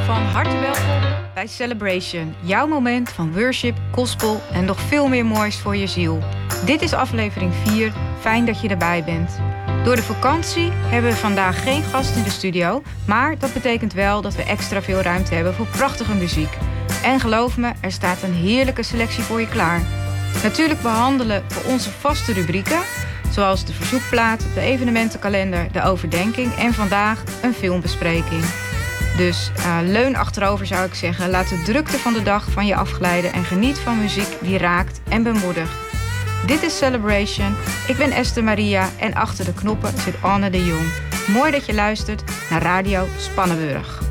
Van harte welkom bij Celebration, jouw moment van worship, gospel en nog veel meer moois voor je ziel. Dit is aflevering 4, fijn dat je erbij bent. Door de vakantie hebben we vandaag geen gast in de studio, maar dat betekent wel dat we extra veel ruimte hebben voor prachtige muziek. En geloof me, er staat een heerlijke selectie voor je klaar. Natuurlijk behandelen we onze vaste rubrieken, zoals de verzoekplaat, de evenementenkalender, de overdenking en vandaag een filmbespreking. Dus leun achterover zou ik zeggen, laat de drukte van de dag van je afglijden en geniet van muziek die raakt en bemoedigt. Dit is Celebration, ik ben Esther Maria en achter de knoppen zit Anne de Jong. Mooi dat je luistert naar Radio Spannenburg.